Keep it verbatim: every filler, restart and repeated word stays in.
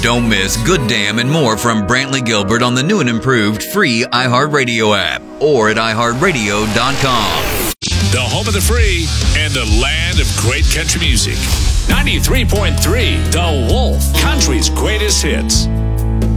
Don't miss Good Damn and more from Brantley Gilbert on the new and improved free iHeartRadio app or at i heart radio dot com. The home of the free and the land of great country music. ninety-three point three The Wolf, country's greatest hits.